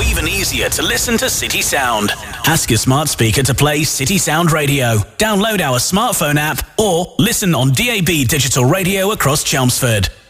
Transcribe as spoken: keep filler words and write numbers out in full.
even easier to listen to City Sound. Ask your smart speaker to play City Sound Radio. Download our smartphone app or listen on D A B digital radio across Chelmsford.